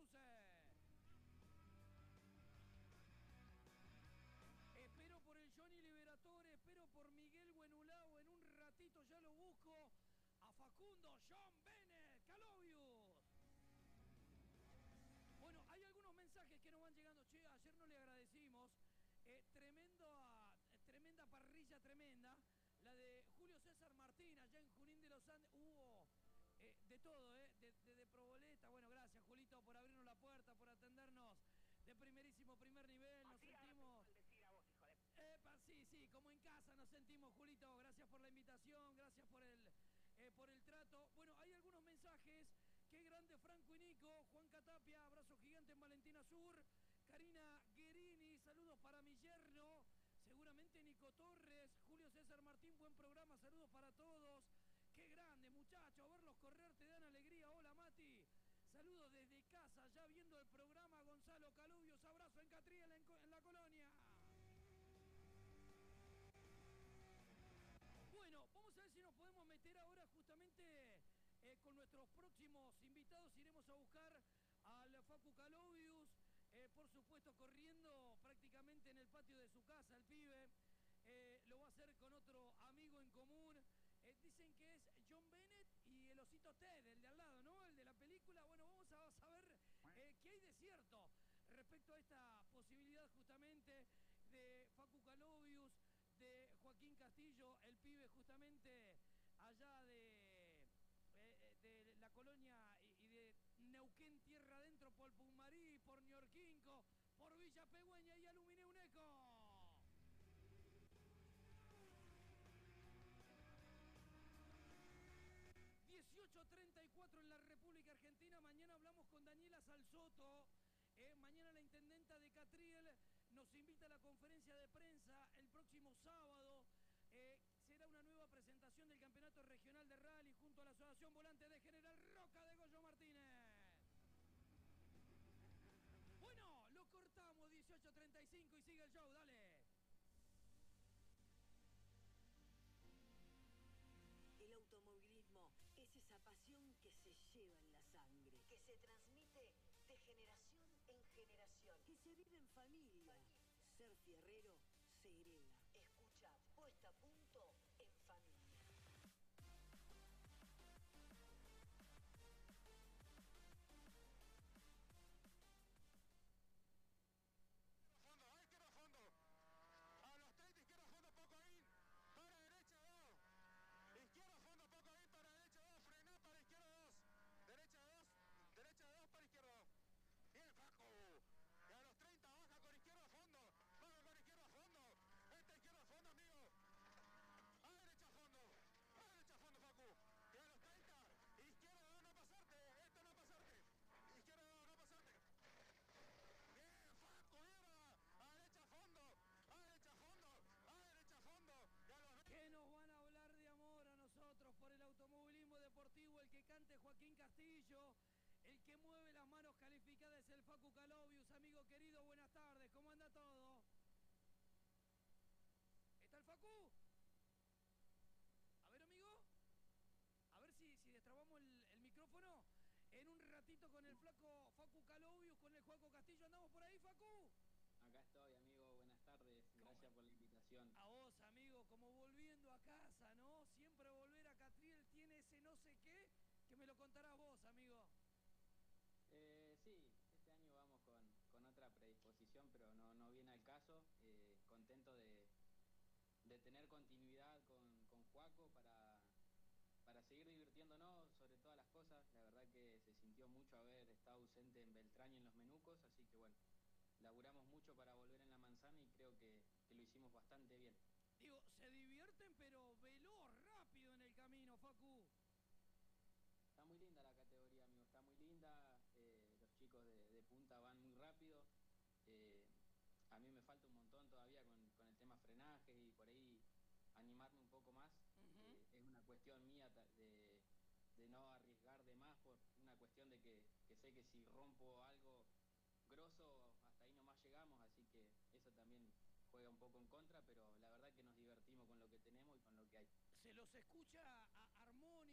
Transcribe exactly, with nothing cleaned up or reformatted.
luces. Espero por el Johnny Liberatore, espero por Miguel Buenulao, en un ratito ya lo busco. A Facundo, John Bennett, Calovius. Bueno, hay algunos mensajes que nos van llegando. Che, ayer no le agradecimos. Eh, tremendo, eh, tremenda parrilla, tremenda. La de Julio César Martín, allá en Junín de los Andes. Hubo eh, de todo, ¿eh? De, de, de Proboleta. Bueno, gracias, Julito, por abrirnos la puerta, por atendernos de primerísimo primer nivel. Nos Así sentimos... decir a vos, hijo de... Epa, sí, sí, como en casa nos sentimos, Julito. Gracias por la invitación, gracias por el, eh, por el trato. Bueno, hay algunos mensajes. Qué grande Franco y Nico. Juan Catapia, abrazo gigante en Valentina Sur. Karina Guerini, saludos para mi yerno. Seguramente Nico Torres. Julio César Martín, buen programa, saludos para todos. Qué grande, muchachos, verlos correr te dan alegría. Hola, Mati. Saludos desde casa, ya viendo el programa. Gonzalo Calubios, abrazo en Catriel, en, en la colonia. Bueno, vamos a ver si nos podemos meter ahora justamente eh, con nuestros próximos invitados. Iremos a buscar al Facu Calovius, eh, por supuesto corriendo prácticamente en el patio de su casa, el pibe. Eh, lo va a hacer con otro amigo en común. Eh, dicen que es John Bennett y el osito Ted, el de al lado, ¿no? El de la película. Bueno, vamos a saber eh, qué hay de cierto respecto a esta posibilidad justamente de Facu Calovius, de Joaquín Castillo, el pibe justamente allá de, eh, de la colonia y de Neuquén, tierra adentro, por Pumarí, por Ñorquinco, por Villa Pegüeña y Aluminé Uneco. dieciocho treinta y cuatro en la República Argentina. Mañana hablamos con Daniela Salsoto. Eh, mañana la intendenta de Catriel nos invita a la conferencia de prensa el próximo sábado. Eh, será una nueva presentación del Campeonato Regional de Rally junto a la Asociación Volante de General Roca de Goyo Martínez. Bueno, lo cortamos dieciocho treinta y cinco y sigue el show, dale. El automovilismo es esa pasión que se lleva en la sangre, que se transmite de generación en generación, que se vive en familia. Ser fierrero se hereda. Escucha Puesta a Punto en Familia. Fondo, a izquierda fondo. A los treinta, izquierda fondo, poco ahí. Para derecha dos. Izquierda fondo, poco ahí. Para derecha dos. Frená para izquierda dos. Derecha dos. Derecha dos para izquierda dos. Bien, Facu. Y a los treinta baja con izquierda fondo. Baja con izquierda fondo. Esta izquierda fondo, amigo. A derecha fondo. A derecha fondo, Facu. Y a los treinta, izquierda dos, no pasarte. Esto no pasarte. Izquierda dos, no pasarte. Bien, Facu, mierda. A derecha fondo. A derecha fondo. A derecha fondo. Y a los... ¿Qué nos van a hablar de amor a nosotros por el automovilismo deportivo? El que cante Joaquín Castillo. El que mueve las manos calificadas es el Facu Calovius. Amigo querido, buenas tardes. ¿Cómo anda todo? ¿Está el Facu? A ver, amigo. A ver si, si destrabamos el, el micrófono. En un ratito con el flaco Facu Calovius, con el Joaco Castillo. ¿Andamos por ahí, Facu? Acá estoy, amigo. Buenas tardes. Gracias por la invitación. A vos, amigo. Como volviendo a casa, ¿no? Siempre volver a Catriel tiene ese no sé qué que me lo contarás vos, amigo. Eh, sí, este año vamos con, con otra predisposición, pero no, no viene al caso. Eh, contento de, de tener continuidad con, con Joaco para, para seguir divirtiéndonos sobre todas las cosas. La verdad que se sintió mucho haber estado ausente en Beltrán y en los Menucos, así que bueno, laburamos mucho para volver en la manzana y creo que, que lo hicimos bastante bien. Digo, se divierten, pero veloz, rápido en el camino, Facu. Está muy linda la categoría, amigo, está muy linda, eh, los chicos de, de punta van muy rápido, eh, a mí me falta un montón todavía con, con el tema frenaje y por ahí animarme un poco más. Uh-huh. eh, es una cuestión mía de, de no arriesgar de más por una cuestión de que, que sé que si rompo algo grosso hasta ahí nomás llegamos, así que eso también juega un poco en contra, pero la verdad que nos divertimos con lo que tenemos y con lo que hay. Se los escucha a,